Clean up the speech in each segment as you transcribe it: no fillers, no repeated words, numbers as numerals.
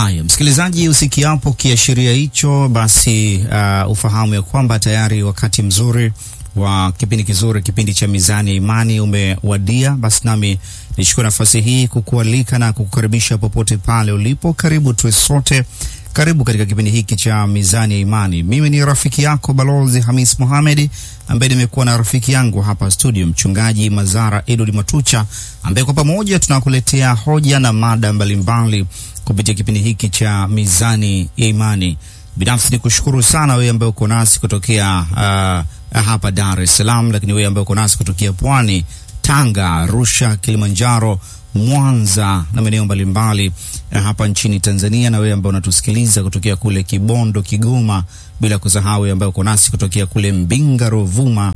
Haya, msikilizaji, usikiapo kiashiria hicho, basi ufahamu ya kwamba tayari wakati mzuri wa kipindi kizuri, kipindi cha Mizani ya Imani umewadia. Basi nami nichukue nafasi hii kukualika na kukukaribisha popote pale ulipo. Karibu tuwe sote, karibu katika kipindi hiki cha Mizani ya Imani. Mimi ni rafiki yako Balozi Hamis Mohamed, ambaye nimekuwa na rafiki yangu hapa studio, Mchungaji Mazara Edward Matucha, ambaye kwa pamoja tunakuletea hoja na mada mbalimbali kupitia kipindi hiki cha Mizani ya Imani. Binafsi nikushukuru sana wewe ambaye uko nasi kutokea hapa Dar es Salaam, lakini wewe ambaye uko nasi kutokea Pwani, Tanga, Arusha, Kilimanjaro, Mwanza na maeneo mbalimbali hapa nchini Tanzania, na wewe ambaye unatusikiliza kutokea kule Kibondo, Kigoma, bila kusahau wewe ambaye uko nasi kutokea kule Mbinga, Ruvuma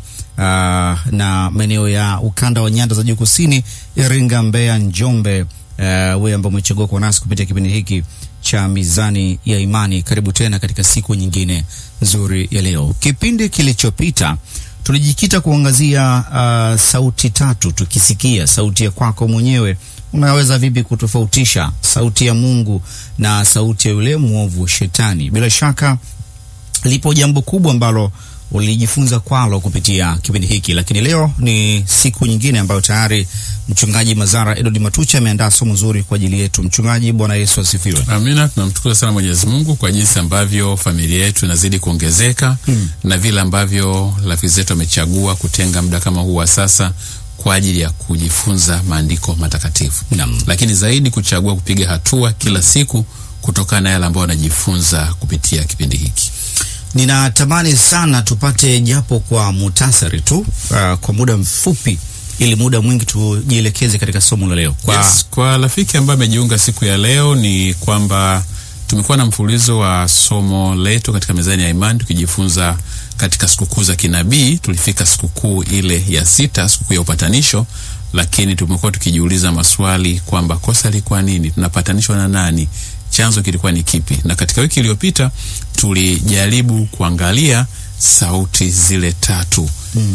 na maeneo ya ukanda wa nyanda za juu kusini, Iringa, Mbeya, Njombe. Wewe ambao umechagua kwa nasi kupitia kipindi hiki cha Mizani ya Imani, karibu tena katika siku nyingine nzuri ya leo. Kipindi kilichopita tulijikita kuangazia sauti tatu. Tukisikia sauti ya kwako mwenyewe, unaweza vipi kutofautisha sauti ya Mungu na sauti ya yule mwovu Shetani? Bila shaka lipo jambo kubwa ambalo ulijifunza kwalo kupitia kipindi hiki, lakini leo ni siku nyingine ambayo tayari Mchungaji Mazara Edward Matucha ameandaa somo zuri kwa ajili yetu. Mchungaji, Bwana Yesu asifiwe. Amina. Tunamshukuru sana Mwenyezi Mungu kwa jinsi ambavyo familia yetu inazidi kuongezeka na vile ambavyo rafiki zetu wamechagua kutenga muda kama huu wa sasa kwa ajili ya kujifunza maandiko matakatifu. Lakini zaidi kuchagua kupiga hatua kila siku kutokana na yale ambayo wanajifunza kupitia kipindi hiki. Ninatamani sana tupate japo kwa muhtasari tu kwa muda mfupi, ili muda mwingi tujielekeze katika somo la leo. Kwa rafiki ambaye amejiunga siku ya leo, ni kwamba tumekuwa na mfululizo wa somo letu katika Mizani ya Imani tukijifunza katika sikukuu za kinabii. Tulifika sikukuu ile ya 6, sikukuu ya upatanisho, lakini tumekuwa tukijiuliza maswali kwamba kosa lilikuwa nini, tunapatanishwa na nani, chanzo kilikuwa ni kipi? Na katika wiki iliyopita tulijaribu kuangalia sauti zile tatu.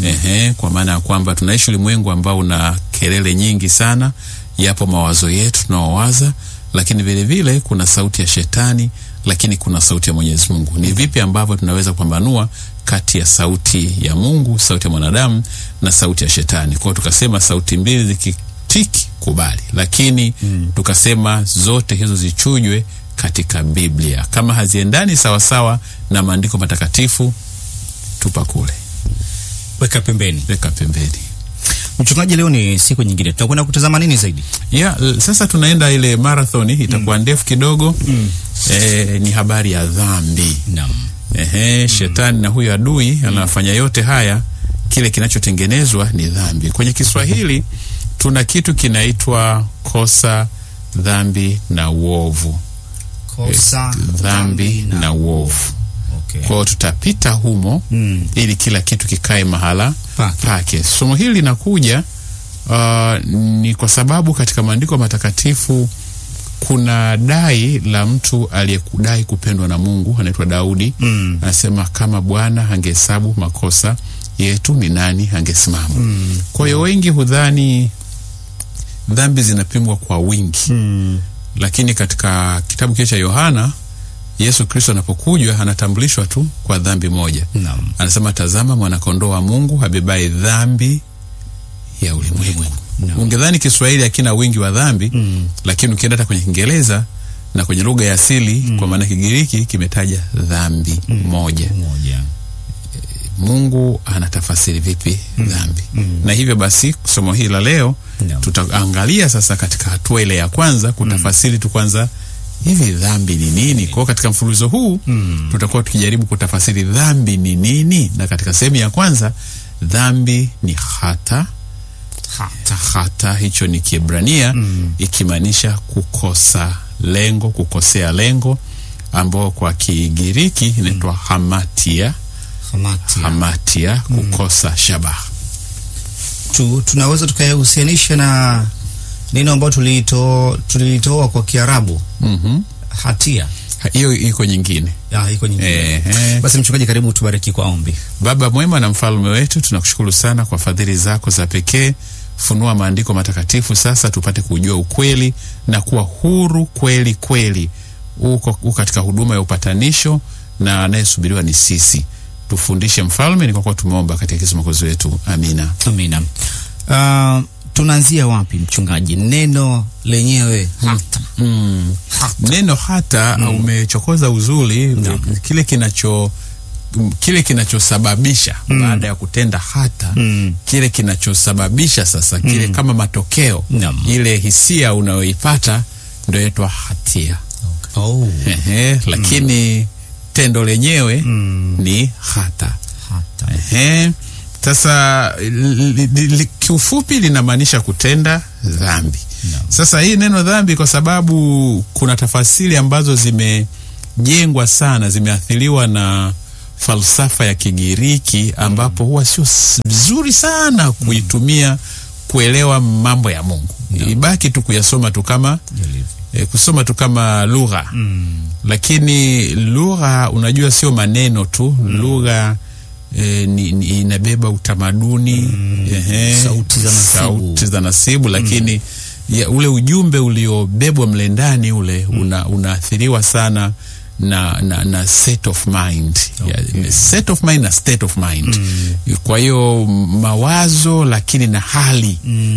Kwa maana ya kwamba tunaishi ulimwengu ambao una kelele nyingi sana. Yapo mawazo yetu tunaowaza, lakini vile vile kuna sauti ya Shetani, lakini kuna sauti ya Mwenyezi Mungu. Ni vipi ambavyo tunaweza kupambanua kati ya sauti ya Mungu, sauti ya mwanadamu na sauti ya Shetani? Kwa tukasema sauti mbili zikitiki kubali, lakini tukasema zote hizo zichujwe katika Biblia. Kama haziendani sawa sawa na maandiko matakatifu, tupa kule, weka pembeni. Mchungaji, leo ni siku nyingine, tunakwenda kutazama nini zaidi? Sasa tunaenda ile marathon, itakuwa ndefu kidogo. Ni habari ya dhambi. Shetani na huyo adui anafanya yote haya, kile kinachotengenezwa ni dhambi. Kwenye Kiswahili tuna kitu kinaitwa kosa, dhambi na uovu. Kosa, dhambi na uovu. Kwa hiyo tutapita humo ili kila kitu kikae mahala pake. Somo hili linakuja ni kwa sababu katika maandiko matakatifu kuna dai la mtu aliyekudai kupendwa na Mungu, anaitwa Daudi. Anasema kama Bwana angehesabu makosa yetu, ni nani angesimama? Kwa hiyo wengi hudhani dhambi zinapimwa kwa wingi. Lakini katika kitabu kile cha Yohana, Yesu Kristo anapokuja anatambulishwa tu kwa dhambi moja. Anasema tazama mwana-kondoo wa Mungu abebaye dhambi ya ulimwengu. Ungedhani Kiswahili hakina wingi wa dhambi, lakini ukienda hata kwenye Kiingereza na kwenye lugha ya asili kwa maana Kigiriki kimetaja dhambi moja. Mungu anatafasiri vipi dhambi? Na hivyo basi somo hili la leo tutaangalia sasa katika hatua ile ya kwanza kutafasiri tu kwanza hivi dhambi ni nini. Kwa katika mfululizo huu tutakuwa tukijaribu kutafasiri dhambi ni nini, na katika sehemu ya kwanza dhambi ni hata. Hicho ni Kiebrania ikimaanisha kukosa lengo, kukosea lengo, ambao kwa Kigiriki inaitwa hamatia, kukosa shabaha. Tunaweza tukayahusianisha na neno ambalo tulitoa kwa Kiarabu, hatia. Hiyo iko nyingine. Iko nyingine. Basi mchungaji, karibu tubariki kwa ombi. Baba mwema na mfalme wetu, tunakushukuru sana kwa fadhili zako za pekee. Funua maandiko matakatifu sasa tupate kujua ukweli na kuwa huru kweli kweli uko katika huduma ya upatanisho, na anayesubiriwa ni sisi. Tufundishe mfalme, ni kwa kuwa tumeomba katika Yesu Mwokozi wetu. Amina. Amina. Tunaanzia wapi mchungaji? Neno lenyewe hata. Neno hata umechokoza uzuri. Kile kinachosababisha baada ya kutenda hata, kile kinachosababisha sasa kile kama matokeo, ile hisia unayoipata ndio inaitwa hatia. Lakini tendo lenyewe ni hata. Sasa kiufupi linamaanisha kutenda dhambi. Sasa hii neno dhambi, kwa sababu kuna tafasiri ambazo zimejengwa sana, zimeathiriwa na falsafa ya Kigiriki, ambapo huwa sio vizuri sana kuitumia kuelewa mambo ya Mungu. Ibaki tu kuyasoma tu kama kusoma tu kama lugha. Lakini lugha, unajua, sio maneno tu. Lugha inabeba utamaduni, sauti za nasibu, lakini ule ujumbe uliobebwa mle ndani ule unaathiriwa sana na set of mind. Set of mind na state of mind. Kwa hiyo mawazo, lakini na hali.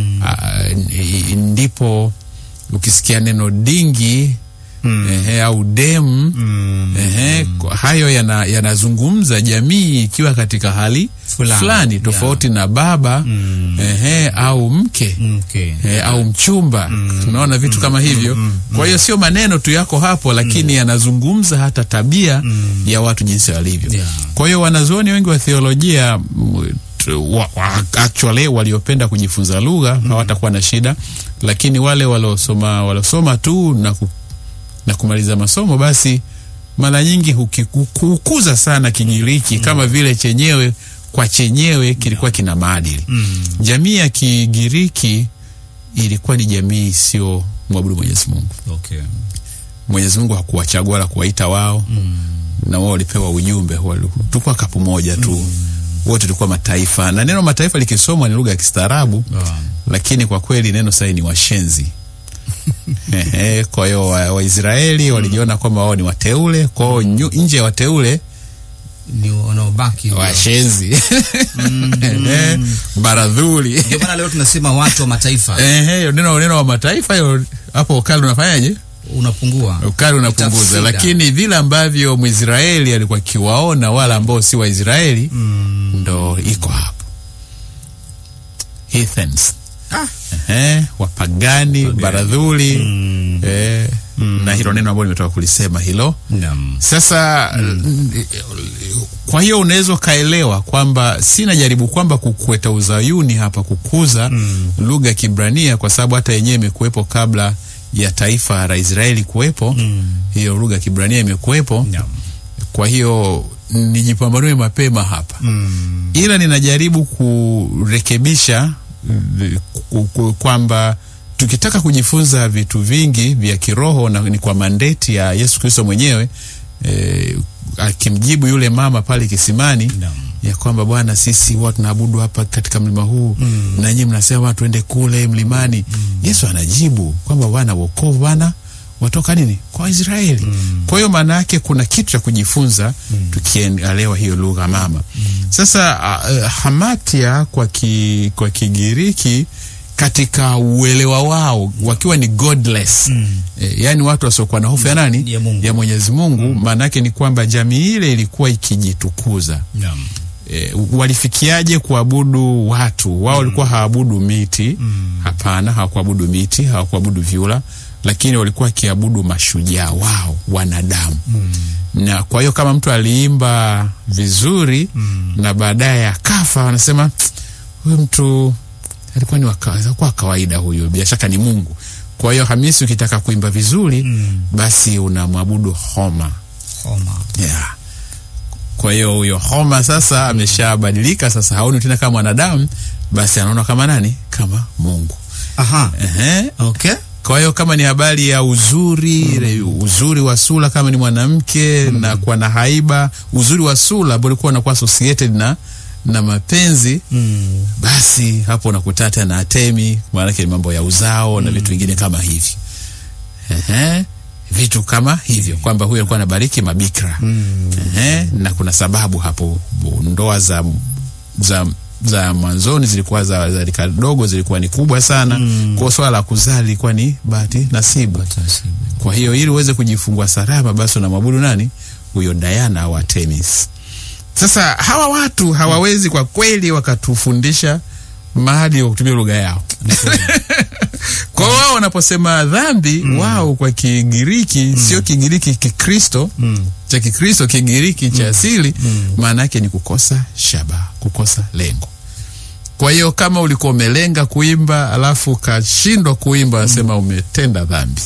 Ndipo ukisikia neno dingi au demu, hayo yanazungumza jamii ikiwa katika hali fulani tofauti na baba, au mke, au mchumba. Tunaona vitu kama hivyo. Kwa hiyo sio maneno tu yako hapo, lakini yanazungumza hata tabia ya watu jinsi walivyo. Kwa hiyo wanazuoni wengi wa theolojia actually waliopenda kujifunza lugha hawatakuwa na shida, lakini wale walosoma tu na kumaliza masomo, basi mara nyingi hukuza sana Kigiriki, kama vile chenyewe kilikuwa kina maadili. Jamii ya Kigiriki ilikuwa ni jamii sio mwabudu Mwenyezi Mungu. Mwenyezi Mungu hakuwachagua wala kuwaita wao, na wao walipewa ujumbe. Tulikuwa kapu moja tu, wote tulikuwa mataifa, na neno mataifa likisomwa ni lugha ya kistaarabu, lakini kwa kweli neno sasa ni washenzi. Kwa hiyo Waisraeli walijiona kwamba wao ni wateule, kwa hiyo nje ya wateule ni wanaobaki washenzi. Baradhuli. Ndio maana leo tunasema watu wa mataifa. Neno wa mataifa hiyo, hapo ukali unafanyaje? Unapungua. Ukali unapunguza. Lakini vile ambavyo Mwisraeli alikuwa kiwaona wala ambao si Waisraeli, ndo iko hapo. Heathens. Wapagani, baradhuli, na hilo neno ambalo nimetoka kulisema hilo. Sasa kwa hiyo unaweza kaelewa kwamba sina jaribu kwamba kukueta uzayuni hapa, kukuza lugha ya Kibrania, kwa sababu hata yenyewe imekuwepo kabla ya taifa la Israeli kuwepo. Hiyo lugha ya Kibrania imekuwepo. Kwa hiyo nijipambanue mapema hapa. Ila ninajaribu kurekebisha kwamba tukitaka kujifunza vitu vingi vya kiroho, na ni kwa mandate ya Yesu Kristo mwenyewe, akimjibu yule mama pale kisimani, ya kwamba Bwana, sisi watu tunaabudu hapa katika mlima huu, na nyinyi mnasema watu tuende kule mlimani. Yesu anajibu kwamba Bwana, wokovu Bwana watoka nini? Kwa Israeli. Kwa hiyo maana yake kuna kitu cha kujifunza tukielewa hiyo lugha mama. Sasa hamatia kwa Kigiriki, katika uelewa wao wakiwa ni godless, yani watu wasiokuwa na hofu ya nani? Ya Mwenyezi Mungu. Maana yake ni kwamba jamii ile ilikuwa ikijitukuza. Walifikiaje kuabudu watu? Wao walikuwa haabudu miti. Hapana, hawakuabudu miti, hawakuabudu vyura, lakini walikuwa kiabudu mashujaa wao, wanadamu. Na kwa hiyo kama mtu aliimba vizuri na baadaye akafa, wanasema huyu mtu alikuwa ni kwa kawaida, huyo bila shaka ni Mungu. Kwa hiyo Hamisi, ukitaka kuimba vizuri, basi unamwabudu Homa. Kwa hiyo huyo Homa sasa ameshabadilika, sasa haoni tena kama mwanadamu, basi anaona kama nani? Kama Mungu. Kwa hiyo kama ni habari ya uzuri wa sura, kama ni mwanamke na kuwa na haiba, uzuri wa sura ambao ulikuwa unakuwa associated na mapenzi, basi hapo unakutata na Atemi, maana yake ni mambo ya uzao na vitu vingine kama hivi. vitu kama hivyo, kwamba huyo alikuwa anabariki mabikira. Na kuna sababu hapo, ndoa za mwanzoni zilikuwa za rika dogo, zilikuwa ni kubwa sana. Kwa swala la kuzaa lilikuwa ni bahati nasibu. Kwa hiyo ili uweze kujifungua salama, basi unamwabudu nani? Huyo Diana wa Artemis. Sasa hawa watu hawawezi kwa kweli wakatufundisha mahali wa kutumia lugha yao. Kwa wao wanaposema dhambi, wao kwa Kigiriki, sio Kigiriki Kikristo, cha Kikristo, Kigiriki cha asili, maana yake ni kukosa shabaha, kukosa lengo. Kwa hiyo kama ulikuwa umelenga kuimba alafu kashindwa kuimba, nasema umetenda dhambi.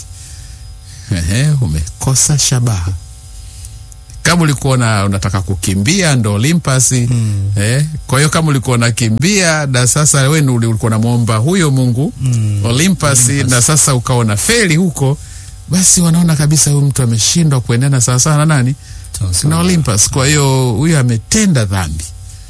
Umekosa shabaha. Kama ulikuwa unataka kukimbia, ndo Olympus. Kwa hiyo kama ulikuwa unakimbia na sasa wewe ulikuwa unamuomba huyo Mungu Olympus, na sasa ukaona feli huko, basi wanaona kabisa huyu mtu ameshindwa kuendana sawa sawa na nani? Na Olympus. Kwa hiyo huyo ametenda dhambi.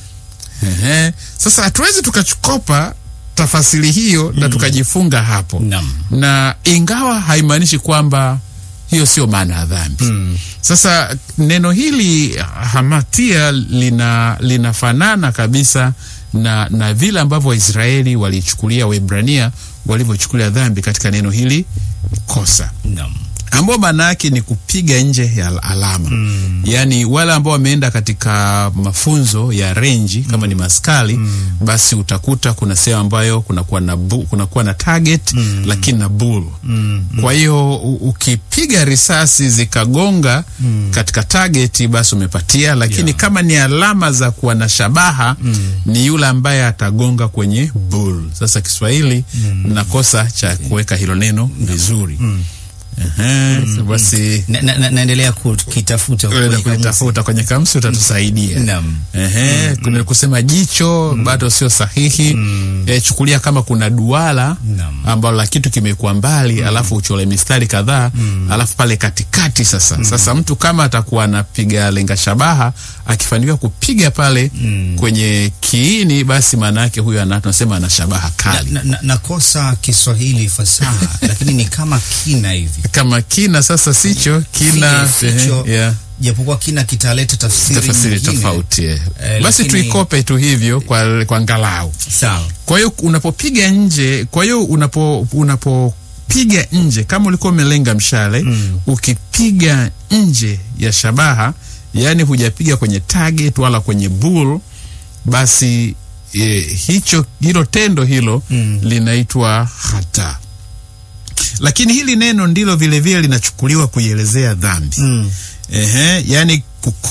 Sasa hatuwezi tukachukopa tafasiri hiyo na tukajifunga hapo. Na ingawa haimaanishi kwamba hiyo sio maana ya dhambi. Sasa neno hili hamatia linafanana kabisa na vile ambavyo Waisraeli walichukulia Waebrania walivyochukulia dhambi katika neno hili kosa. Ambao maana yake ni kupiga nje ya alama. Yaani wale ambao wameenda katika mafunzo ya range kama ni maskali, basi utakuta kuna sehemu ambayo kunakuwa na target, lakini na bull. Kwa hiyo ukipiga risasi zikagonga katika target, basi umepatia, lakini kama ni alama za kuwa na shabaha, ni yule ambaye atagonga kwenye bull. Sasa Kiswahili nakosa cha kuweka hilo neno vizuri. Basi naendelea kutafuta kwenye kamusi, utatusaidia. Kuna kusema jicho bado sio sahihi. Chukulia kama kuna duara ambalo la kitu kimekuwa mbali, alafu uchole mistari kadhaa, alafu pale katikati sasa mtu kama atakuwa anapiga lenga shabaha, akifanikiwa kupiga pale kwenye kiini, basi maana yake huyo tunasema ana shabaha kali. Nakosa Kiswahili fasaha, lakini ni kama kina hivi. Kama kina sasa sicho kina, japokuwa kina kitaleta tafsiri tofauti. Basi tuikope tu hivyo kwa ngalau. Sawa. Kwa hiyo unapopiga nje, unapopiga nje, kama ulikuwa umelenga mshale, ukipiga nje ya shabaha, yani hujapiga kwenye target wala kwenye bull, basi hilo tendo hilo linaitwa hata. Lakini hili neno ndilo vile vile linachukuliwa kuielezea dhambi. Yani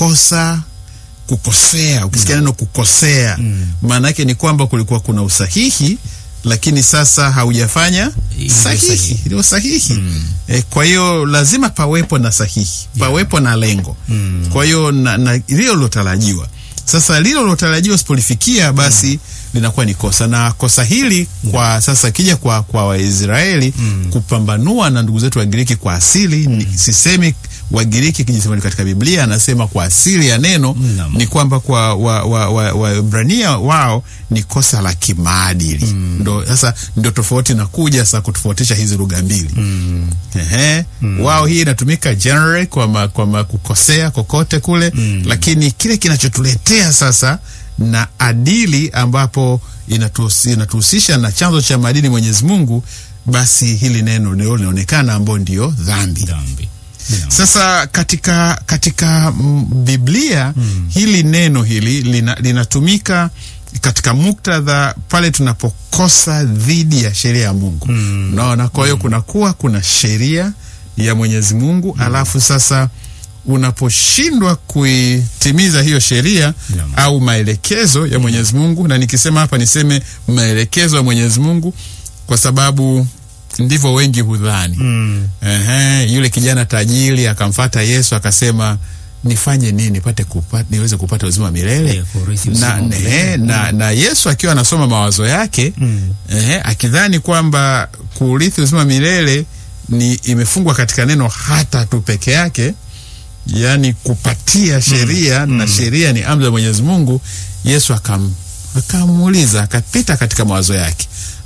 kukosea. Ukisikia neno kukosea, maana yake ni kwamba kulikuwa kuna usahihi, lakini sasa haujafanya sahihi. Ndio sahihi. Kwa hiyo lazima pawepo na sahihi, pawepo na lengo. Kwa hiyo na lilo lilotarajiwa. Sasa lilo lilotarajiwa sipolifikia, basi linakuwa ni kosa. Na kosa hili kwa sasa kija kwa Waisraeli kupambanua na ndugu zetu wa Giriki kwa asili, sisemi wa Giriki kijisema katika Biblia, anasema kwa asili ya neno ni kwamba kwa Waebrania wao ni kosa la kimaadili. Ndio tofauti na kuja sasa kutofautisha hizi lugha mbili. Wao hii inatumika generally kwa kukosea kokote kule, lakini kile kinachotuletea sasa na adili ambapo inatuhusisha na chanzo cha maadili Mwenyezi Mungu, basi hili neno ndio linaonekana ambao ndio dhambi. Sasa katika Biblia hili neno hili linatumika katika muktadha pale tunapokosa dhidi ya sheria ya Mungu. Unaona, kwa hiyo kuna sheria ya Mwenyezi Mungu, alafu sasa unaposhindwa kuitimiza hiyo sheria au maelekezo ya Mwenyezi Mungu, na nikisema hapa niseme maelekezo ya Mwenyezi Mungu kwa sababu ndivyo wengi hudhani. Yule kijana tajiri akamfuata Yesu akasema, nifanye nini niweze kupata uzima wa milele? Na Yesu akiwa anasoma mawazo yake, akidhani kwamba kurithi uzima wa milele ni imefungwa katika neno hata tu peke yake, yani kupatia sheria, na sheria ni amri ya Mwenyezi Mungu. Yesu akamuuliza, akapita katika mawazo yake,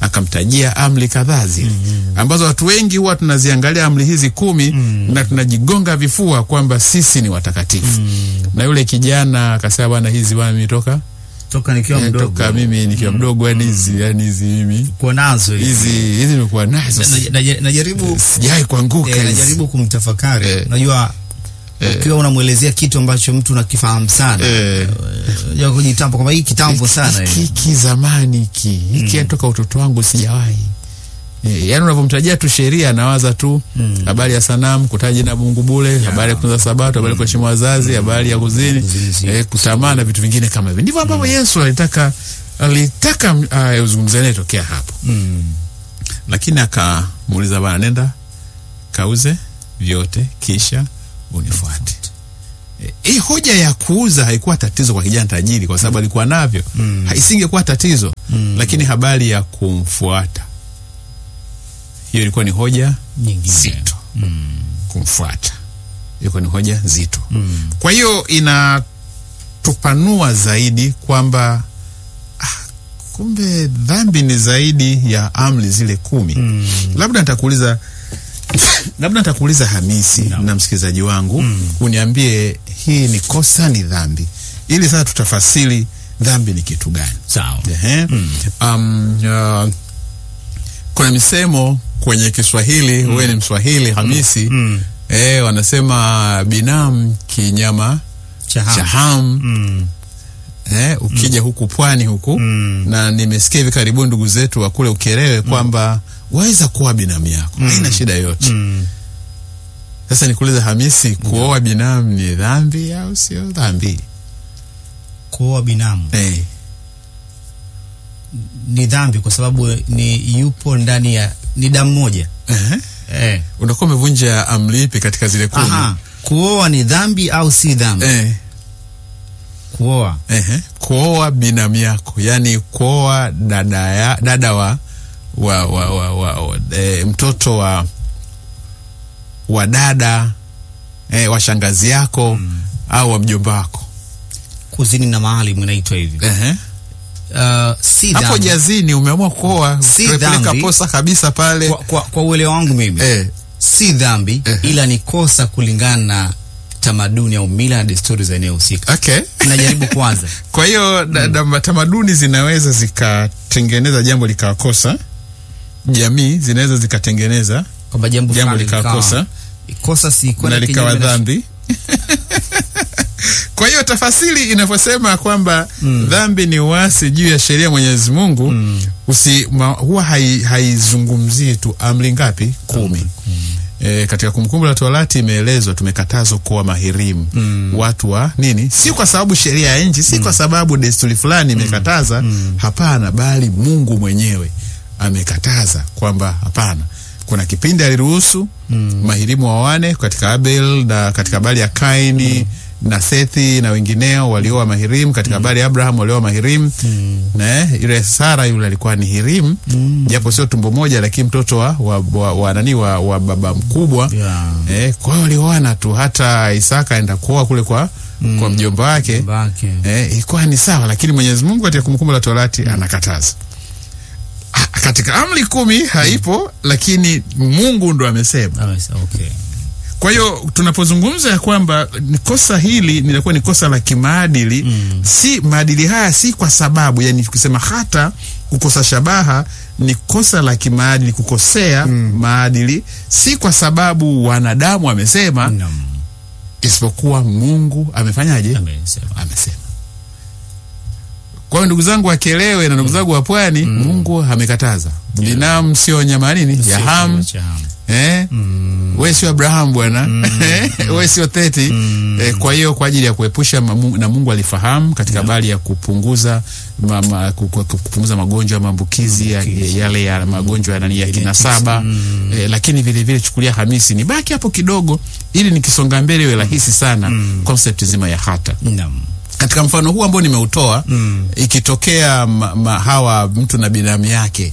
akamtajia amri kadhaa zile ambazo watu wengi huwa tunaziangalia amri hizi 10 na tunajigonga vifua kwamba sisi ni watakatifu. Na yule kijana akasema, bwana, hizi bwana mimi toka nikiwa mdogo, toka mimi nikiwa mdogo, yani hizi mimi kwa nazo hizi nimekuwa nazo, najaribu sijai kuanguka, najaribu kumtafakari. Unajua ukiwa unamuelezea kitu ambacho mtu unakifahamu sana, unajua kujitampa kwamba hii kitambo sana hiki zamani hiki toka utoto wangu sijawahi. Yaani unavomtajia tu sheria nawaza tu habari ya sanamu, kutaja jina Mungu bure, habari ya kutunza sabato, habari ya kuheshimu wazazi, habari ya kuzini, kutamana na vitu vingine kama hivyo. Ndivyo ambavyo Yesu alitaka uzungumze naye tokea hapo. Lakini akamuuliza, bwana, nenda kauze vyote kisha unifuate. Hii hoja ya kuuza haikuwa tatizo kwa kijana tajiri kwa sababu alikuwa navyo. Isingekuwa tatizo. Lakini habari ya kumfuata, hiyo ilikuwa ni hoja nzito. Kumfuata ilikuwa ni hoja nzito. Kwa hiyo inatupanua zaidi kwamba kumbe dhambi ni zaidi ya amri zile 10. Labda nitakuuliza Hamisi na msikilizaji wangu, uniambie hii ni kosa, ni dhambi, ili sasa tutafasiri dhambi ni kitu gani. Sawa. Kuna misemo kwenye Kiswahili, wewe ni Mswahili Hamisi, wanasema binamu kinyama cha hamu. Ukija huku pwani huku, na nimesikia hivi karibuni ndugu zetu wa kule Ukerewe kwamba waweza kuwa binamu yako, haina shida yote. Sasa nikuuliza Hamisi, kuoa binamu ni dhambi au sio dhambi? Kuoa binamu ni dhambi kwa sababu ni yupo ndani ya ni damu moja. Unakuwa umevunja amri ipi katika zile 10? Kuoa ni dhambi au si dhambi? Kuoa binamu yako, yani kuoa dada wa mtoto wa dada wa shangazi yako au wa mjomba wako. Kuzini na mahali inaitwa hivi. Si dhambi. Hapo jazini umeamua kuoa, kupeleka posa kabisa pale. Kwa uelewa wangu mimi, si dhambi, ila ni kosa kulingana na tamaduni au mila na desturi za eneo husika. Najaribu kwanza. Kwa hiyo tamaduni zinaweza zikatengeneza jambo likakosa, jamii zinaweza zikatengeneza kwamba jambo likakosa, kosa si kwenda likawa dhambi. Kwa hiyo tafasiri inavyosema kwamba dhambi ni uasi juu ya sheria Mwenyezi Mungu, huwa haizungumzii tu amri ngapi? 10. Katika Kumbukumbu la Torati imeelezwa tumekatazwa kuoa mahirimu. Watu wa nini? Si kwa sababu sheria ya nchi, si kwa sababu desturi fulani imekataza, hapana, bali Mungu mwenyewe amekataza kwamba hapana. Kuna kipindi aliruhusu mahirimu wawane katika Abel, na katika habari ya Kaini na Sethi na wengineo walioa mahirimu. Katika habari ya Abraham walioa mahirimu. Ile Sara yule alikuwa ni hirimu, japo sio tumbo moja, lakini mtoto wa baba mkubwa. Kwa hiyo walioana tu. Hata Isaka aenda kuoa kule kwa mjomba wake. Ilikuwa ni sawa, lakini Mwenyezi Mungu katika Kumbukumbu la Torati anakataza. Katika amri 10 haipo, lakini Mungu ndo amesema. Kwa hiyo tunapozungumza ya kwamba kosa hili linakuwa ni kosa la kimaadili, si maadili haya, si kwa sababu, yani tukisema hata kukosa shabaha ni kosa la kimaadili, kukosea maadili, si kwa sababu wanadamu wamesema, isipokuwa Mungu amefanyaje? Amesema. Kwa hiyo ndugu zangu wakielewe na ndugu zangu wa pwani, Mungu amekataza. Binamu sio nyama nini? Ya hamu. Wewe sio Abraham bwana. Wewe sio Theti. Kwa hiyo kwa ajili ya kuepusha na Mungu alifahamu katika habari ya kupunguza magonjwa maambukizi yale ya magonjwa ya kinasaba. Lakini vile vile chukulia Hamisi, ni baki hapo kidogo ili nikisonga mbele iwe rahisi sana concept zima ya hata. Katika mfano huu ambao nimeutoa, ikitokea hawa mtu na binamu yake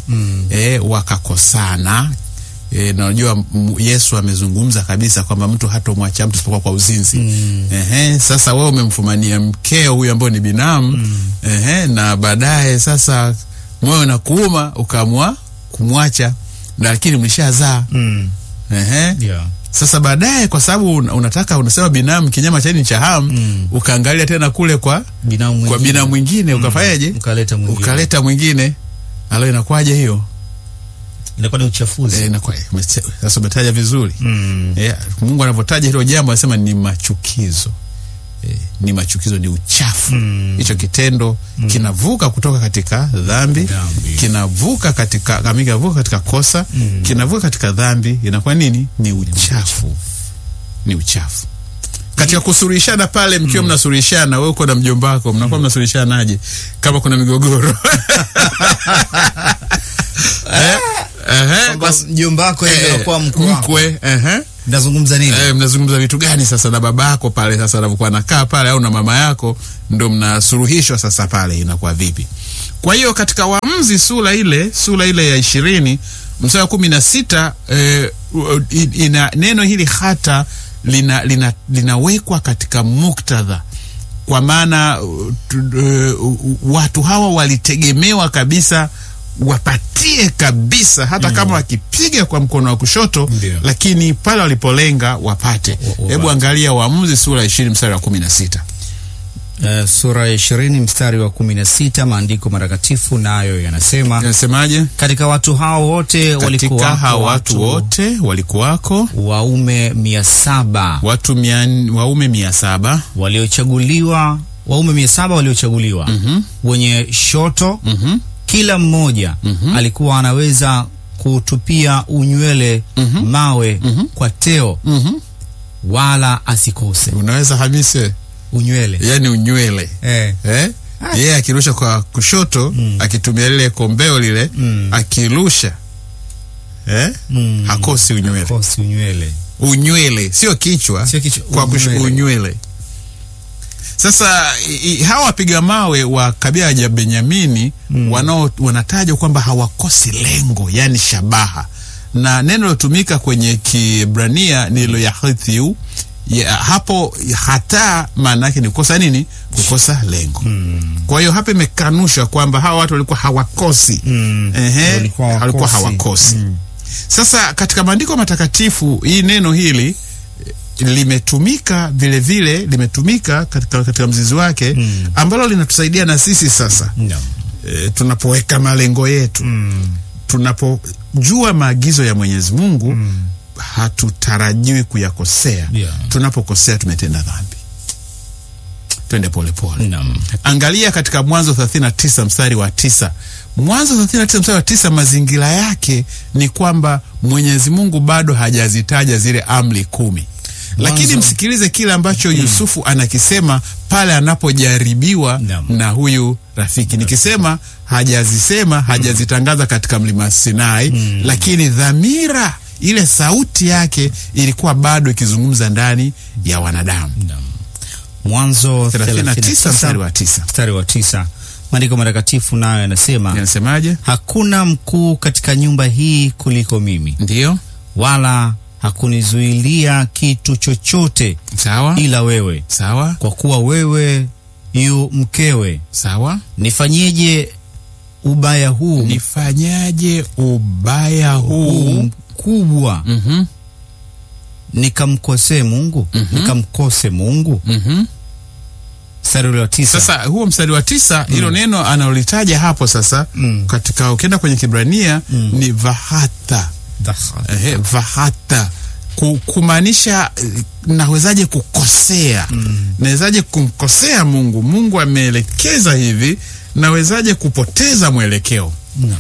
wakakosana, na unajua Yesu amezungumza kabisa kwamba mtu hatomwacha mtu isipokuwa kwa uzinzi. Sasa wewe umemfumania mkeo huyu ambao ni binamu, na baadaye sasa moyo unakuuma, ukaamua kumwacha, lakini mlishazaa. Yeah. Sasa baadaye kwa sababu unasema binamu kinyama cha nini cha hamu, ukaangalia tena kule kwa binamu mwingine, ukafanyaje? Ukaleta mwingine. Alo, inakuwaje hiyo? Inakuwa ni uchafuzi. Inakuwa sasa umetaja vizuri. Mungu anavyotaja hilo jambo anasema ni machukizo. Ni machukizo, ni uchafu. Hicho kitendo kinavuka kutoka katika dhambi, kinavuka katika kosa, kinavuka katika dhambi, inakuwa nini? Ni uchafu. Ni uchafu. Katika kusurishana pale, mkiwa mnasurishana, wewe uko na mjomba wako, mnakuwa mnasurishanaje kama kuna migogoro? Mjomba wako anakuwa mkwe. Mnazungumza nini? Mnazungumza vitu gani sasa na babako pale sasa anapokuwa anakaa pale, au na mama yako, ndo mnasuluhishwa sasa pale, inakuwa vipi? Kwa hiyo katika Waamuzi sura ile ya 20 mstari wa 16 ina neno hili hata linawekwa katika muktadha, kwa maana watu hawa walitegemewa kabisa wapatie kabisa, hata kama wakipiga kwa mkono wa kushoto, lakini pale walipolenga wapate. Hebu angalia Waamuzi sura 20 mstari wa 16. Sura ya 20 mstari wa 16, maandiko matakatifu nayo yanasemaje? Katika watu hao wote walikuwako waume 700. Waume 700 waliochaguliwa, wenye shoto. Kila mmoja alikuwa anaweza kutupia unywele mawe kwa teo, wala asikose. Unaweza Hamise unywele, yani unywele yeye akirusha kwa kushoto, akitumia lile kombeo lile, akirusha hakosi unywele. Unywele sio kichwa, kwa unywele. Sasa hawa wapiga mawe wa kabila ya Benyamini wanatajwa kwamba hawakosi lengo, yani shabaha, na neno lilotumika kwenye Kiebrania ni lo yahthiu. Hapo hata maana yake ni kukosa nini? Kukosa lengo. Kwa hiyo hapa imekanusha kwamba hawa watu walikuwa hawakosi. Walikuwa hawakosi. Sasa katika maandiko matakatifu hii neno hili limetumika limetumika katika mzizi wake, ambalo linatusaidia na sisi sasa tunapoweka malengo yetu, tunapojua maagizo ya Mwenyezi Mungu, hatutarajiwi kuyakosea. Tunapokosea tumetenda dhambi. Twende polepole. Angalia katika Mwanzo 39 mstari wa 9. Mwanzo 39 mstari wa 9, mazingira yake ni kwamba Mwenyezi Mungu bado hajazitaja zile amri 10. Lakini msikilize kile ambacho Yusufu anakisema pale anapojaribiwa na huyu rafiki. Nikisema hajazitangaza katika mlima Sinai, lakini dhamira, ile sauti yake ilikuwa bado ikizungumza ndani ya wanadamu. Mwanzo 39 mstari wa 9. Maandiko matakatifu nayo yanasemaje? Hakuna mkuu katika nyumba hii kuliko mimi. Ndio. Wala hakunizuilia kitu chochote. Sawa. Ila wewe. Sawa. Kwa kuwa wewe yu mkewe. Sawa. Nifanyeje ubaya huu mkubwa? Nikamkose Mungu? Nikamkose Mungu? Mstari wa 9. Sasa huo mstari wa 9, hilo neno analolitaja hapo sasa, katika ukienda kwenye Kibrania ni vahata. Vahata kumaanisha nawezaje kukosea, nawezaje kumkosea Mungu, Mungu ameelekeza hivi, nawezaje kupoteza mwelekeo.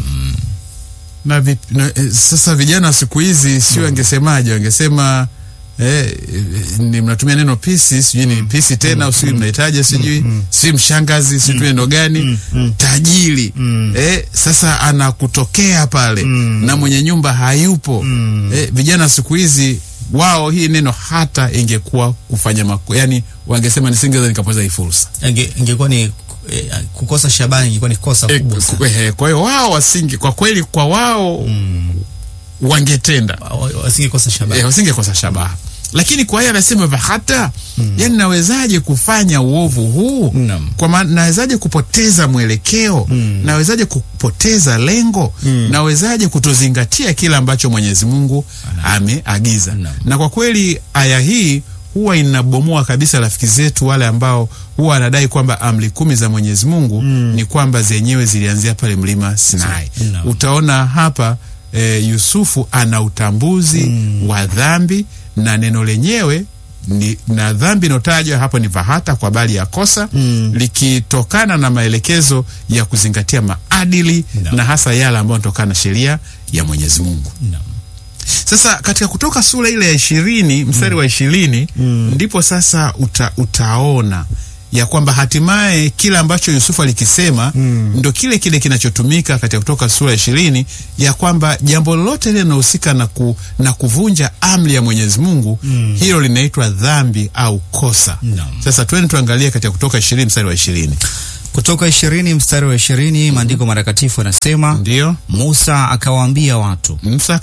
Sasa vijana siku hizi sio wangesemaje, wangesema ni mnatumia neno pisi, sijui ni pisi tena, usijui mnahitaji, sijui si mshangazi, sijui neno gani, tajiri. Sasa anakutokea pale na mwenye nyumba hayupo. Vijana siku hizi wao hii neno hata ingekuwa kufanya yani wangesema nisingeweza nikapoteza hii fursa. Ingekuwa ni kukosa shabani, ingekuwa ni kosa kubwa sana. Kwa hiyo wao kwa kweli kwa wao wangetenda, wasingekosa shabaha. Wasingekosa shabaha. Lakini kwa hiyo anasema hata yani nawezaje kufanya uovu huu? Kwa maana nawezaje kupoteza mwelekeo? Nawezaje kupoteza lengo? Nawezaje kutozingatia kila ambacho Mwenyezi Mungu ameagiza? Na kwa kweli aya hii huwa inabomoa kabisa rafiki zetu wale ambao huwa wanadai kwamba amri 10 za Mwenyezi Mungu ni kwamba zenyewe zilianzia pale mlima Sinai. Utaona hapa Yusufu ana utambuzi wa dhambi, na neno lenyewe na dhambi inotajwa hapo ni vahata kwa bali ya kosa likitokana na maelekezo ya kuzingatia maadili na hasa yale ambayo yanatokana na sheria ya Mwenyezi Mungu. Sasa katika Kutoka sura ile ya 20 mstari wa 20 ndipo sasa utaona ya kwamba hatimaye kila ambacho Yusufu alikisema ndo kile kinachotumika katika Kutoka sura ya 20, ya kwamba jambo lolote lile linahusika na kuvunja amri ya Mwenyezi Mungu, hilo linaitwa dhambi au kosa. Sasa twende tuangalie katika Kutoka 20 mstari wa 20. Kutoka 20 mstari wa 20, maandiko matakatifu yanasema, ndio, Musa akawaambia watu,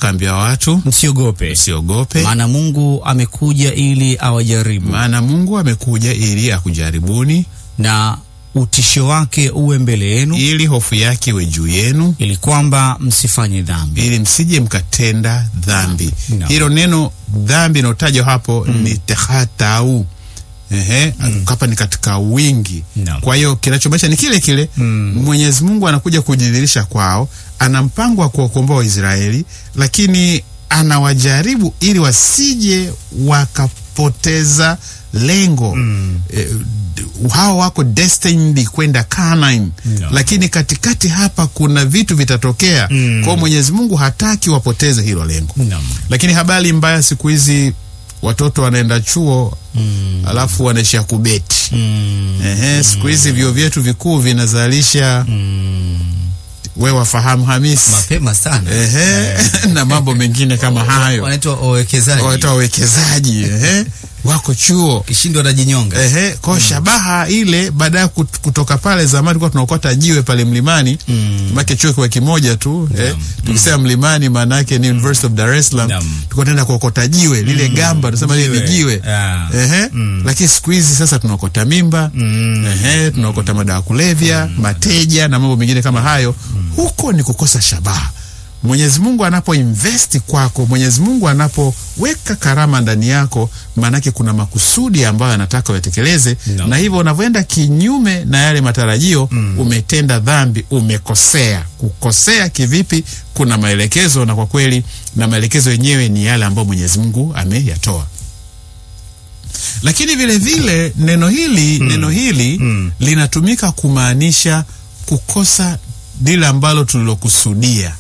msiogope, maana Mungu amekuja ili awajaribu. ili akujaribuni, na utisho wake uwe mbele yenu, ili hofu yake iwe juu yenu, ili kwamba msifanye dhambi, ili msije mkatenda dhambi. Hilo neno dhambi inayotajwa hapo ni tehatau. Hapa ni katika wingi. Kwa hiyo kinachomaanisha ni kile kile. Mwenyezi Mungu anakuja kujidhihirisha kwao, ana mpango wa kuwakomboa Waisraeli, lakini anawajaribu ili wasije wakapoteza lengo. Hao wako destined kwenda Canaan, lakini katikati hapa kuna vitu vitatokea. Kwa Mwenyezi Mungu hataki wapoteze hilo lengo. Lakini habari mbaya siku hizi watoto wanaenda chuo alafu wanaishia kubeti. Siku hizi vyuo vyetu vikuu vinazalisha wewe wafahamu Hamisi mapema sana na mambo mengine kama hayo, wanaitwa wawekezaji wako chuo kishindo na jinyonga. Kwa shabaha ile, baada ya kutoka pale zamani kwa tunaokota jiwe pale mlimani, make chuo kwa kimoja tu. Tukisema mlimani maana yake ni University of Dar es Salaam. Tukaenda kuokota jiwe lile gamba, tunasema lile jiwe. Lakini siku hizi sasa tunaokota mimba, tunaokota madawa kulevya, mateja na mambo mengine kama hayo. Huko ni kukosa shabaha. Mwenyezi Mungu anapoinvesti kwako, Mwenyezi Mungu anapoweka karama ndani yako, maanake kuna makusudi ambayo anataka uyatekeleze. Na hivyo unavyoenda kinyume na yale matarajio, umetenda dhambi, umekosea. Kukosea kivipi? Kuna maelekezo, na kwa kweli na maelekezo yenyewe ni yale ambayo Mwenyezi Mungu ameyatoa. Lakini vile vile neno hili linatumika kumaanisha kukosa lile ambalo tulilokusudia.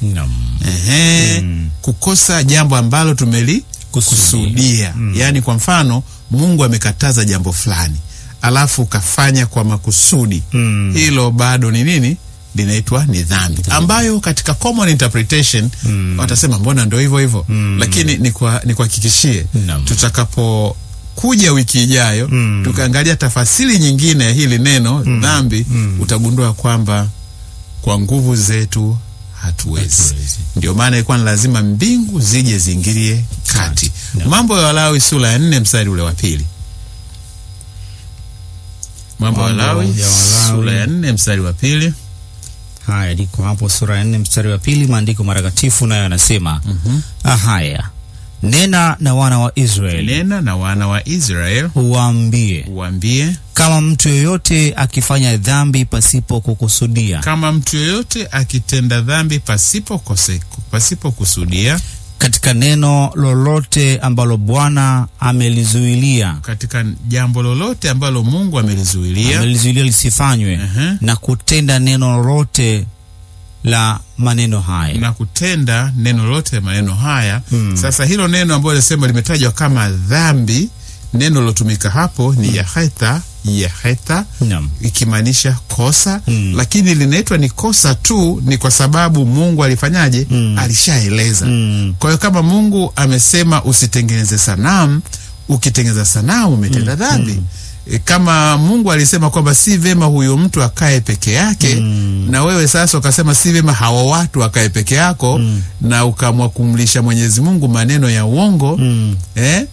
Kukosa jambo ambalo tumelikusudia. Yaani kwa mfano Mungu amekataza jambo fulani, alafu ukafanya kwa makusudi. Hilo bado ni nini? Linaitwa ni dhambi, ambayo katika common interpretation watasema mbona ndio hivyo hivyo. Lakini nikuhakikishie tutakapo kuja wiki ijayo tukaangalia tafasiri nyingine ya hili neno dhambi, utagundua kwamba kwa nguvu zetu hatuwezi. Ndio maana ilikuwa lazima mbingu zije ziingilie kati. Mambo ya Walawi sura ya 4 mstari ule wa 2. Mambo ya Walawi sura ya 4 mstari wa 2. Haya, liko hapo sura ya 4 mstari wa 2. Maandiko matakatifu nayo yanasema, haya, nena na wana wa Israeli, uwaambie, kama mtu yoyote akifanya dhambi pasipo kukusudia, kama mtu yoyote akitenda dhambi pasipo kusudia, katika neno lolote ambalo Bwana amelizuilia, katika jambo lolote ambalo Mungu amelizuilia lisifanywe, na kutenda neno lolote la maneno haya, Sasa hilo neno ambalo lisema limetajwa kama dhambi, neno lilotumika hapo ni yaheta, ikimaanisha kosa. Lakini linaitwa ni kosa tu ni kwa sababu Mungu alifanyaje? Alishaeleza. Kwa hiyo kama Mungu amesema usitengeneze sanamu, ukitengeneza sanamu umetenda dhambi. Kama Mungu alisema kwamba si vema huyo mtu akae peke yake, na wewe sasa ukasema si vema hawa watu akae peke yako, na ukamwa kumlisha Mwenyezi Mungu maneno ya uongo,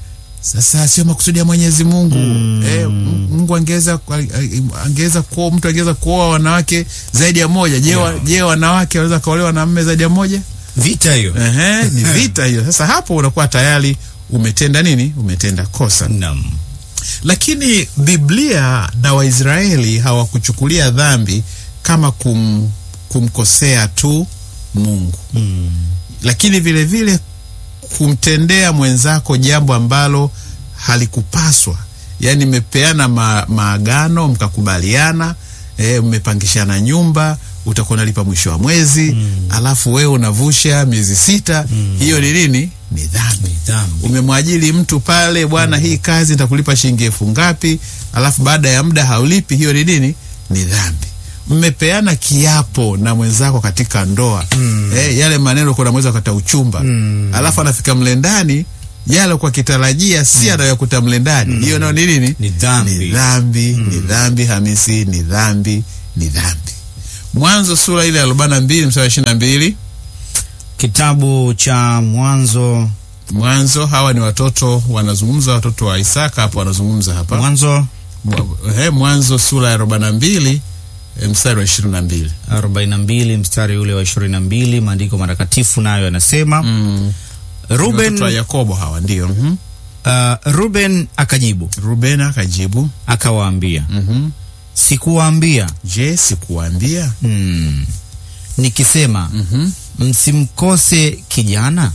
Sasa sio makusudi ya Mwenyezi Mungu. Mungu angeweza kuoa, mtu angeweza kuoa wanawake zaidi ya moja. Je, wanawake wanaweza kuolewa na mume zaidi ya moja? Vita hiyo. Ni vita hiyo. Sasa hapo unakuwa tayari umetenda nini? Umetenda kosa. Naam. Lakini Biblia na Waisraeli hawakuchukulia dhambi kama kumkosea tu Mungu. Lakini vile vile kumtendea mwenzako jambo ambalo halikupaswa. Yaani mmepeana maagano, mkakubaliana, mmepangishana nyumba, utakuwa unalipa mwisho wa mwezi, alafu wewe unavusha miezi 6. Hiyo ni nini? Ni dhambi. Umemwajiri mtu pale, bwana, hii kazi nitakulipa shilingi 1000 ngapi, alafu baada ya muda haulipi. Hiyo ni nini? Ni dhambi. Mmepeana kiapo na mwenzako katika ndoa, yale maneno kuna mweza kata uchumba, alafu anafika mlendani yale kwa kitarajia si anayokuta mlendani. Hiyo nao ni nini? Ni dhambi. Ni dhambi. Ni dhambi Hamisi, ni dhambi. Ni dhambi. Mwanzo sura ile ya 42 mstari 22. Kitabu cha Mwanzo. Hawa ni watoto, wanazungumza watoto wa Isaka hapo, wanazungumza hapa. Mwanzo sura ya 42 mstari wa 22. 42 mstari ule wa 22, maandiko matakatifu nayo yanasema Ruben wa Yakobo hawa ndio. Ruben akajibu akawaambia, sikuwaambia? Je, sikuwaambia? Nikisema msimkose kijana,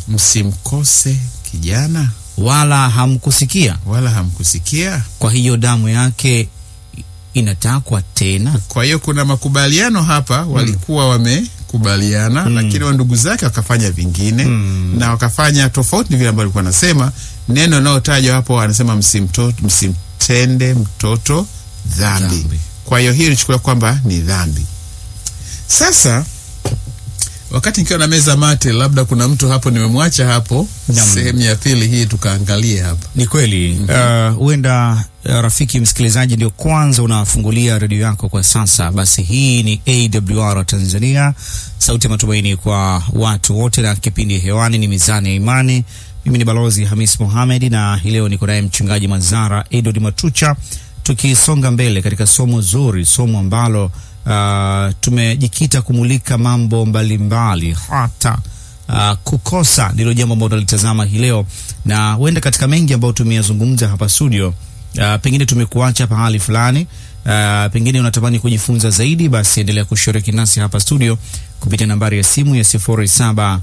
wala hamkusikia? Kwa hiyo damu yake inatakwa tena. Kwa hiyo kuna makubaliano hapa, walikuwa wamekubaliana, lakini wa ndugu zake wakafanya vingine, na wakafanya tofauti vile ambavyo walikuwa wanasema. Neno linalotajwa hapo anasema msimtende mtoto dhambi. Kwa hiyo hii ilichukuliwa kwamba ni dhambi. Sasa wakati nikiwa na meza mate, labda kuna mtu hapo nimemwacha hapo, sehemu ya pili hii tukaangalie hapa. Ni kweli, huenda rafiki msikilizaji ndio kwanza unafungulia redio yako kwa sasa, basi hii ni AWR Tanzania, sauti ya matumaini kwa watu wote, na kipindi hewani ni Mizani ya Imani. Mimi ni Balozi Hamis Mohamed, na leo niko naye mchungaji Mazara Edward Matucha, tukisonga mbele katika somo zuri, somo ambalo tumejikita kumulika mambo mbalimbali, hata kukosa ndilo jambo ambalo tunalitazama hii leo, na huenda katika mengi ambayo tumeyazungumza hapa studio, pengine tumekuacha pahali fulani, pengine unatamani kujifunza zaidi, basi endelea kushiriki nasi hapa studio kupitia nambari ya simu ya 0744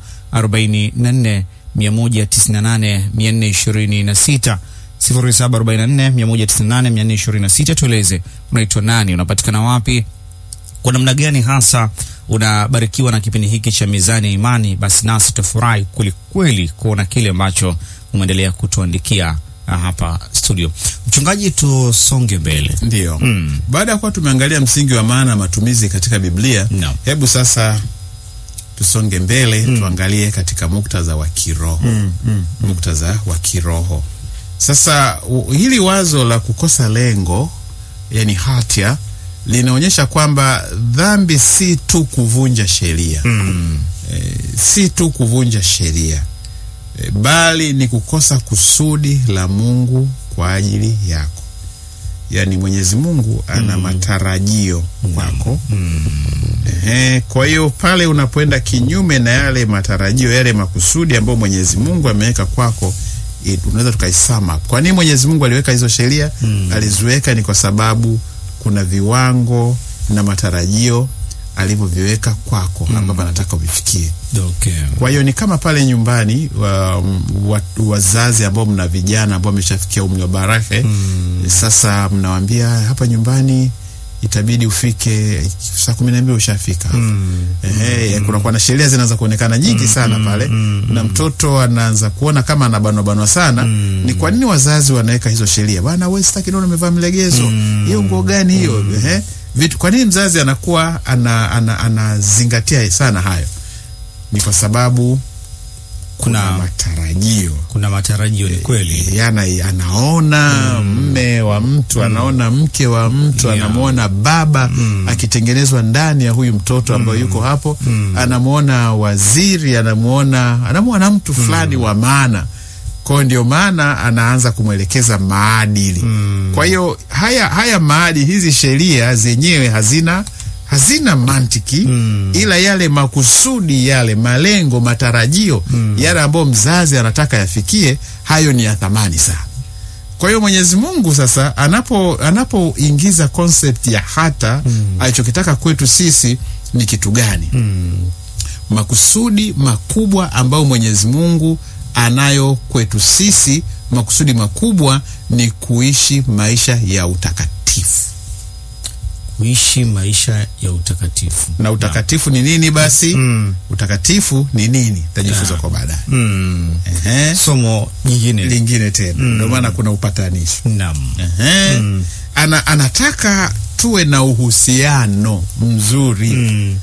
198 426 0744 198 426. Tueleze unaitwa nani, unapatikana wapi, kwa namna gani hasa unabarikiwa na kipindi hiki cha Mizani ya Imani. Basi nasi tufurahi kweli kweli kuona kile ambacho umeendelea kutuandikia hapa studio. Mchungaji, tusonge mbele. Ndio. Baada ya kuwa tumeangalia msingi wa maana matumizi katika Biblia, hebu sasa tusonge mbele, tuangalie katika muktadha wa kiroho. Sasa hili wazo la kukosa lengo, yani hatia, linaonyesha kwamba dhambi si tu kuvunja sheria, bali ni kukosa kusudi la Mungu kwa ajili yako. Yani Mwenyezi Mungu ana matarajio kwako. Kwa hiyo pale unapoenda kinyume na yale matarajio, yale makusudi ambayo Mwenyezi Mungu ameweka kwako, unaweza tukaisama. Kwa nini Mwenyezi Mungu aliweka hizo sheria? Aliziweka ni kwa sababu kuna viwango na matarajio alivyoviweka kwako ambapo anataka uvifikie. Kwa hiyo ni kama pale nyumbani wazazi ambao mna vijana ambao wameshafikia umri wa barahe, sasa mnawaambia hapa nyumbani itabidi ufike saa 12 ushafika. Kuna na sheria zinaanza kuonekana nyingi sana pale, na mtoto anaanza kuona kama anabanwa sana. Ni kwa nini wazazi wanaweka hizo sheria? Bwana wewe sitaki naona umevaa mlegezo. Hiyo nguo gani hiyo? Vitu, kwa nini mzazi anakuwa anazingatia sana hayo? Ni kwa sababu kuna matarajio. Ni kweli. Anaona mme wa mtu, anaona mke wa mtu, anamuona baba akitengenezwa ndani ya huyu mtoto ambaye yuko hapo, anamuona waziri, anamuona mtu fulani wa maana. Kwa ndio maana anaanza kumwelekeza maadili. Kwa hiyo haya maadili, hizi sheria zenyewe hazina mantiki, ila yale makusudi, yale malengo, matarajio, yale ambayo mzazi anataka yafikie, hayo ni ya thamani sana. Kwa hiyo Mwenyezi Mungu sasa anapoingiza concept ya hata, alichokitaka kwetu sisi ni kitu gani? Makusudi makubwa ambayo Mwenyezi Mungu anayo kwetu sisi, makusudi makubwa ni kuishi maisha ya utakatifu. Kuishi maisha ya utakatifu. Na utakatifu ni nini basi? Utakatifu ni nini? Tajifunza kwa baadaye. Somo lingine tena. Ndio maana kuna upatanisho. Naam. Anataka tuwe na uhusiano mzuri.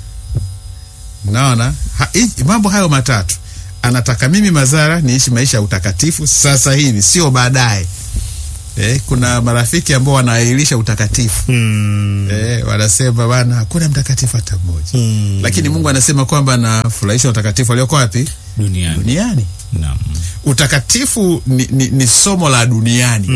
Naona mambo hayo matatu. Anataka mimi Mazara niishi maisha ya utakatifu sasa hivi, sio baadaye. Kuna marafiki ambao wanaahirisha utakatifu. Wanasema bana, hakuna mtakatifu hata mmoja. Lakini Mungu anasema kwamba anafurahisha utakatifu alioko wapi? Duniani. Naam. Utakatifu ni somo la duniani.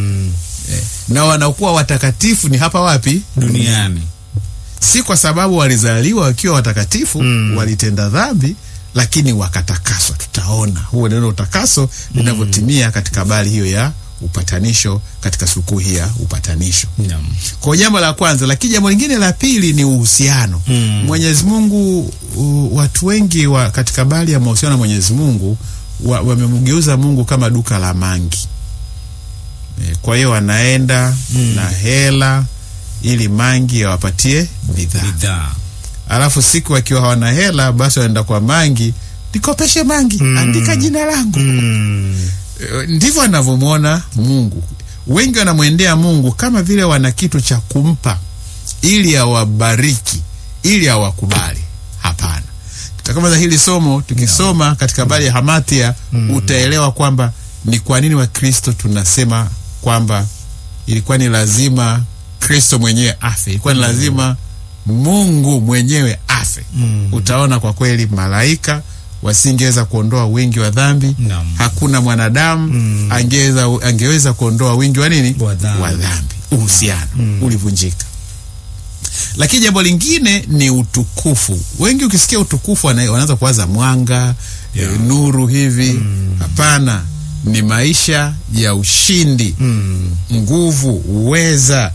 Na wanakuwa watakatifu ni hapa wapi? Duniani. Si kwa sababu walizaliwa wakiwa watakatifu, walitenda dhambi lakini wakatakaswa. Tutaona huo neno utakaso linavyotimia katika habari hiyo ya upatanisho, katika siku hii ya upatanisho. Kwa jambo la kwanza. Lakini jambo lingine la pili ni uhusiano. Mwenyezi Mungu, watu wengi katika habari ya mahusiano na Mwenyezi Mungu wamemgeuza Mungu kama duka la mangi. Kwa hiyo wanaenda na hela ili mangi awapatie bidhaa. Alafu siku wakiwa hawana hela, basi wanaenda kwa mangi, nikopeshe mangi, andika jina langu. Ndivyo anavyomwona Mungu. Wengi wanamwendea Mungu kama vile wana kitu cha kumpa ili awabariki, ili awakubali. Hapana. Tutakamaza hili somo tukisoma katika habari ya Hamatia, utaelewa kwamba ni kwa nini Wakristo tunasema kwamba ilikuwa ni lazima Kristo mwenyewe afe. Ilikuwa ni lazima Mungu mwenyewe afe. Utaona kwa kweli malaika wasingeweza kuondoa wingi wa dhambi. Hakuna mwanadamu angeweza kuondoa wingi wa nini? Wa dhambi. Uhusiano ulivunjika. Lakini jambo lingine ni utukufu. Wengi ukisikia utukufu wanaanza kuwaza mwanga, nuru hivi. Hapana, ni maisha ya ushindi, nguvu, uweza.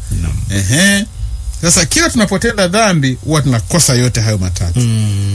Sasa kila tunapotenda dhambi huwa tunakosa yote hayo matatu.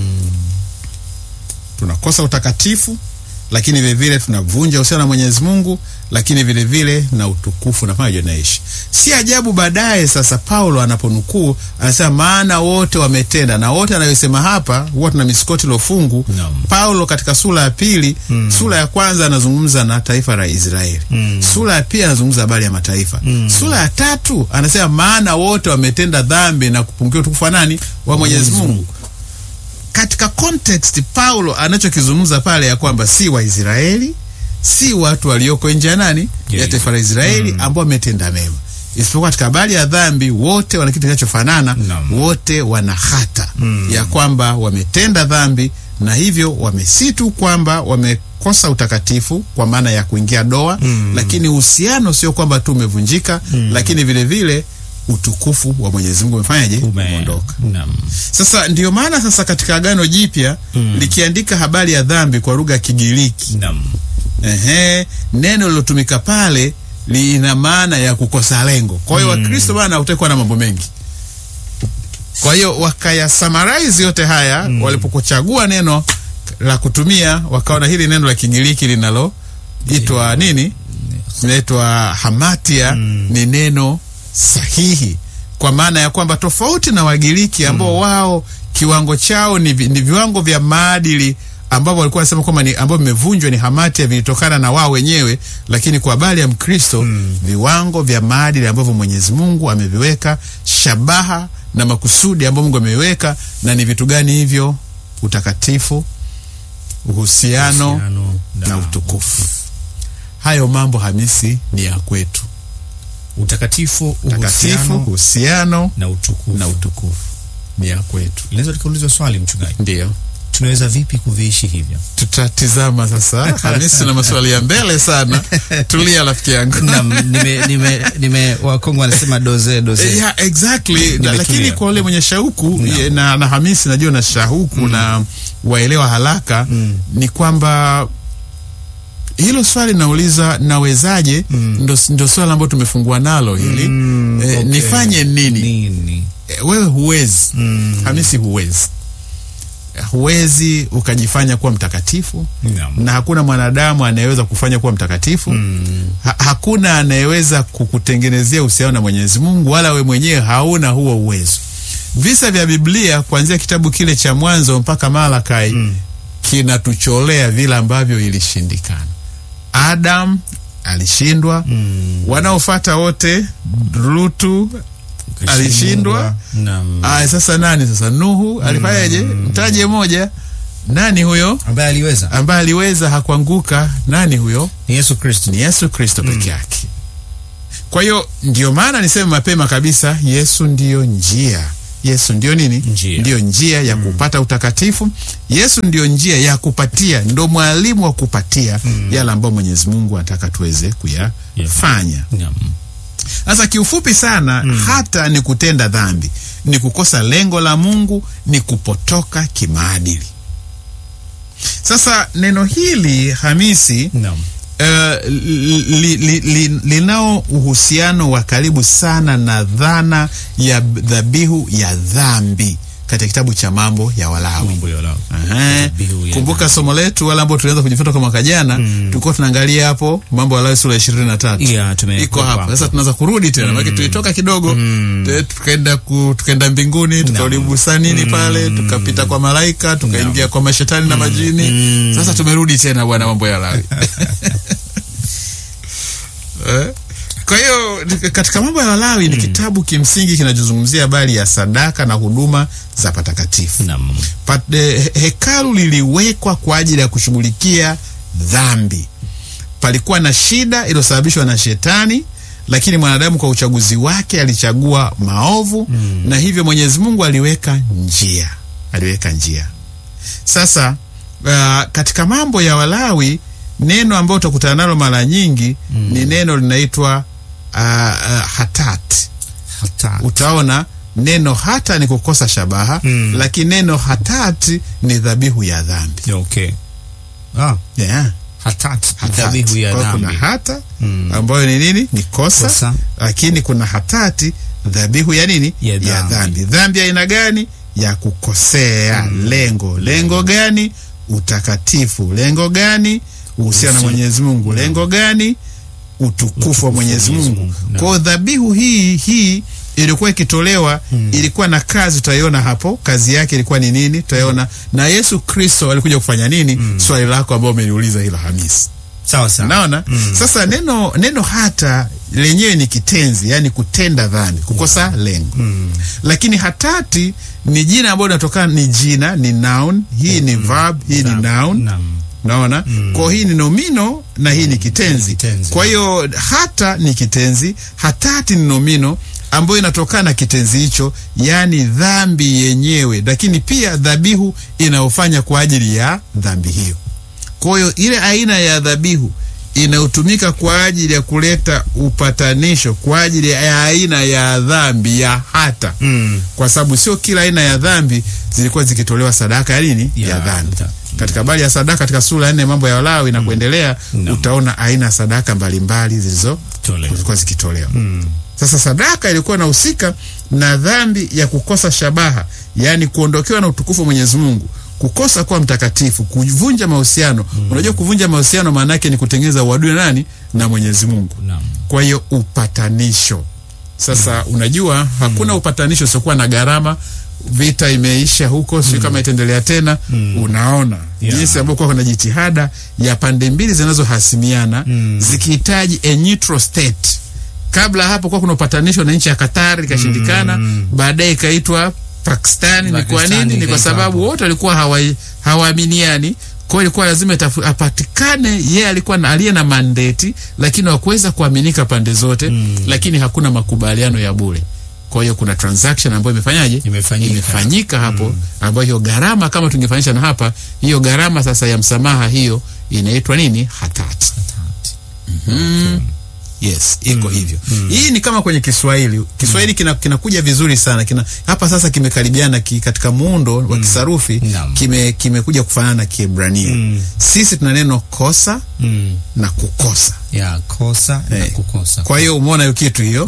Tunakosa utakatifu, lakini vile vile tunavunja uhusiano na Mwenyezi Mungu, lakini vile vile na utukufu na pamoja naishi. Si ajabu baadaye sasa Paulo anaponukuu anasema maana wote wametenda, na wote anayosema hapa huwa tuna misikoti lofungu. Paulo katika sura ya pili, sura ya kwanza anazungumza na taifa la Israeli. Sura ya pili anazungumza habari ya mataifa. Sura ya tatu anasema maana wote wametenda dhambi na kupungukiwa utukufu wa nani? Wa Mwenyezi Mungu. Katika context Paulo anachokizungumza pale ya kwamba si Waisraeli, si watu walioko nje ya nani? Ya taifa la Israeli ambao wametenda mema. Isipokuwa katika habari ya dhambi wote wana kitu kinachofanana. Wote wana hata ya kwamba wametenda dhambi, na hivyo wamesitu kwamba wamekosa utakatifu kwa maana ya kuingia doa. Lakini uhusiano sio kwamba tu umevunjika, lakini vile vile utukufu wa Mwenyezi Mungu umefanyaje? Umeondoka. Sasa ndio maana sasa katika Agano Jipya likiandika habari ya dhambi kwa lugha ya Kigiriki, neno lilotumika pale lina maana ya kukosa lengo. Kwa hiyo Wakristo bana utakuwa na mambo mengi. Kwa hiyo wakaya summarize yote haya, walipokuchagua neno la kutumia wakaona hili neno la Kigiriki linaloitwa nini? Linaitwa Hamatia, ni neno sahihi, kwa maana ya kwamba tofauti na Wagiriki ambao wao kiwango chao ni viwango vya maadili ambao walikuwa wanasema kwamba ni ambao vimevunjwa ni Hamatia, vilitokana na wao wenyewe. Lakini kwa habari ya Mkristo viwango vya maadili ambavyo Mwenyezi Mungu ameviweka, shabaha na makusudi ambayo Mungu ameiweka, na ni vitu gani hivyo? Utakatifu, uhusiano na utukufu. Hayo mambo hamisi ni ya kwetu. Utakatifu, uhusiano na utukufu ni ya kwetu. Inaweza tukaulizwa swali mchungaji? Ndio. tunaweza vipi kuviishi hivyo? Tutatizama sasa. Hamisi na maswali ya mbele sana. Tulia rafiki yangu. Nime Wakongo wanasema doze. Yeah, exactly. Lakini kwa wale mwenye shauku na Hamisi najua na shauku na waelewa haraka ni kwamba hilo swali nauliza nawezaje, ndo swali ambalo tumefungua nalo hili. Okay. Nifanye nini? Wewe huwezi. Hamisi huwezi ukajifanya kuwa mtakatifu. Na hakuna mwanadamu anayeweza kufanya kuwa mtakatifu. Hakuna anayeweza kukutengenezea uhusiano na Mwenyezi Mungu, wala we mwenyewe hauna huo uwezo. Visa vya Biblia kuanzia kitabu kile cha Mwanzo mpaka Malakai kinatucholea vile ambavyo ilishindikana. Adam alishindwa, wanaofuata wote, Lutu alishindwa. Sasa nani sasa? Nuhu alifanyaje? Mtaje moja. Nani huyo ambaye aliweza hakuanguka? Nani huyo? Ni Yesu Kristo peke yake. Kwa hiyo ndio maana niseme mapema kabisa, Yesu ndio njia. Yesu ndio nini? Ndio njia ya kupata utakatifu. Yesu ndio njia ya kupatia, ndio mwalimu wa kupatia yale ambayo Mwenyezi Mungu anataka tuweze kuyafanya. Sasa kiufupi sana, hata ni kutenda dhambi, ni kukosa lengo la Mungu, ni kupotoka kimaadili. Sasa neno hili Hamisi linao uhusiano wa karibu sana na dhana ya dhabihu ya dhambi katika kitabu cha Mambo ya Walawi. Kumbuka somo letu wala ambao tulianza kujifunza kwa mwaka jana, tulikuwa tunaangalia hapo Mambo ya Walawi sura 23. Iko hapa. Sasa tunaanza kurudi tena. Maana tulitoka kidogo, tukaenda mbinguni, tukarudi bustanini pale, tukapita kwa malaika, tukaingia kwa mashetani na majini. Sasa tumerudi tena bwana Mambo ya Walawi. Kwa hiyo katika Mambo ya Walawi ni kitabu kimsingi kinachozungumzia habari ya sadaka na huduma za patakatifu. Hekalu liliwekwa kwa ajili ya kushughulikia dhambi. Palikuwa na shida iliyosababishwa na shetani, lakini mwanadamu kwa uchaguzi wake alichagua maovu, na hivyo Mwenyezi Mungu aliweka njia. Sasa katika Mambo ya Walawi neno ambalo utakutana nalo mara nyingi ni neno linaitwa hatat. Utaona neno hata ni kukosa shabaha, lakini neno hatat ni dhabihu ya dhambi. Dhabihu ya dhambi. Kuna hata ambayo ni nini? Ni kosa. Lakini kuna hatati, dhabihu ya nini? Ya dhambi. Dhambi ya aina gani? Ya kukosea. Lengo gani? Utakatifu. Lengo gani? Uhusiano na Mwenyezi Mungu. Lengo gani? Utukufu wa Mwenyezi Mungu. Kwa dhabihu hii ilikuwa ikitolewa, ilikuwa na kazi, utaiona hapo. Kazi yake ilikuwa ni nini? Tutaiona. Na Yesu Kristo alikuja kufanya nini? Swali lako ambao umeniuliza hilo Hamisi. Sawa. Naona? Sasa neno hata lenyewe ni kitenzi, yani kutenda dhambi, kukosa lengo. Lakini hatati ni jina ambalo linatokana, ni jina, ni noun. Hii ni verb, hii ni noun. Naona? Kwa hii ni nomino na hii ni kitenzi. Kwa hiyo hata ni kitenzi, hatati ni nomino ambayo inatokana na kitenzi hicho, yani dhambi yenyewe, lakini pia dhabihu inaofanya kwa ajili ya dhambi hiyo. Kwa hiyo ile aina ya dhabihu inayotumika kwa ajili ya kuleta upatanisho kwa ajili ya aina ya dhambi ya hata. Kwa sababu sio kila aina ya dhambi zilikuwa zikitolewa sadaka ya nini? Ya dhambi. Katika habari ya sadaka katika sura 4 Mambo ya Walawi na kuendelea, utaona aina ya sadaka mbalimbali zilikuwa zikitolewa. Sasa sadaka ilikuwa inahusika na dhambi ya kukosa shabaha, yani kuondokewa na utukufu wa Mwenyezi Mungu, kukosa kuwa mtakatifu, kuvunja mahusiano. Unajua kuvunja mahusiano maana yake ni kutengeneza uadui nani? Na Mwenyezi Mungu. Kwa hiyo upatanisho. Sasa unajua hakuna upatanisho usiokuwa na gharama. Vita imeisha huko, sio kama itaendelea tena. Unaona jinsi ambavyo kuna jitihada ya pande mbili zinazohasimiana zikihitaji a neutral state. Kabla hapo kwa kuna upatanisho na nchi ya Qatar ikashindikana, baadaye ikaitwa Pakistan. Ni kwa nini? Ni kwa sababu wote walikuwa hawaaminiani. Kwa hiyo ilikuwa lazima apatikane yeye alikuwa aliye na mandate, lakini hakuweza kuaminika pande zote. Lakini hakuna makubaliano ya bure. Kwa hiyo kuna transaction ambayo imefanyika hapo, ambayo hiyo gharama kama tungefanyisha na hapa, hiyo gharama sasa ya msamaha hiyo inaitwa nini? Hatat. Yes, iko hivyo. Hii ni kama kwenye Kiswahili. Kiswahili kinakuja vizuri sana. Hapa sasa kimekaribiana katika muundo wa kisarufi, kimekuja kufanana na Kiebrania. Sisi tuna neno kosa na kukosa. Kosa na kukosa. Kwa hiyo umeona hiyo kitu hiyo.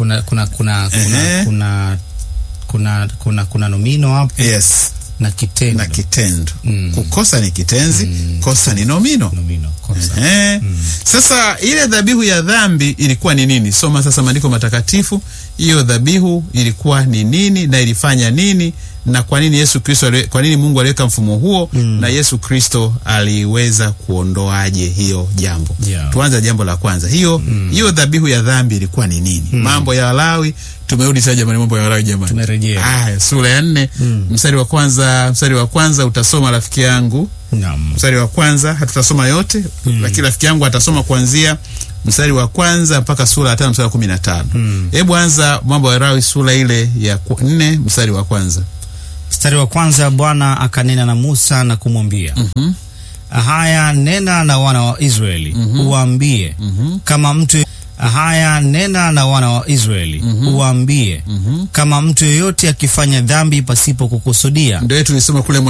Kuna nomino hapo. Yes. Na kitendo. Kukosa ni kitenzi, kosa ni nomino. Kosa. Sasa ile dhabihu ya dhambi ilikuwa ni nini? Soma sasa maandiko matakatifu. Hiyo dhabihu ilikuwa ni nini na ilifanya nini, na kwa nini Mungu aliweka mfumo huo, na Yesu Kristo aliweza kuondoaje hiyo jambo? Tuanze jambo la kwanza. Hiyo dhabihu ya dhambi ilikuwa ni nini? Mambo ya Walawi. Tumerudi sasa jamani, mambo ya Walawi jamani. Tumerejea. Sura ya 4, mstari wa kwanza utasoma rafiki yangu. Mstari wa kwanza, hatutasoma yote, lakini rafiki yangu atasoma kuanzia mstari wa kwanza mpaka sura ya 5 mstari wa 15. Hebu anza mambo ya Walawi sura ile ya 4 mstari wa kwanza. Mstari wa kwanza, Bwana akanena na Musa na kumwambia, haya nena na wana wa Israeli, uwaambie kama mtu uwaambie kama mtu yeyote akifanya dhambi pasipo kukusudia. Ndio tulisoma kule